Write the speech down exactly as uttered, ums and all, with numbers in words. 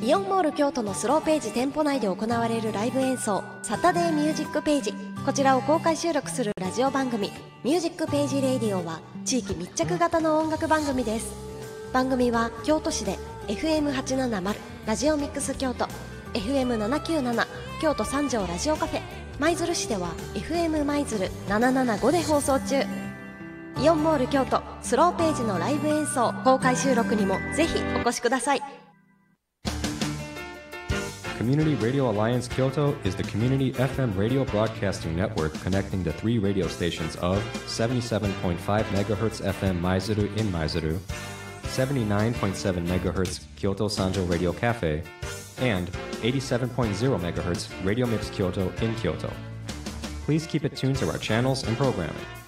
イオンモール京都のスローページ店舗内で行われるライブ演奏サタデーミュージックページ、こちらを公開収録するラジオ番組ミュージックページレディオは地域密着型の音楽番組です。番組は京都市で エフエムはちななまる ラジオミックス京都、 エフエムななきゅうなな 京都三条ラジオカフェ、舞鶴市では エフエム 舞鶴ななななごで放送中。イオンモール京都スローページのライブ演奏公開収録にもぜひお越しください。 Community Radio Alliance Kyoto is the community F M radio broadcasting network connecting the three radio stations of seventy-seven point five megahertz F M Maizuru in Maizuru, seventy-nine point seven megahertz Kyoto Sanjo Radio Cafe, and eighty-seven point zero megahertz Radio Mix Kyoto in Kyoto. Please keep it tuned to our channels and programming.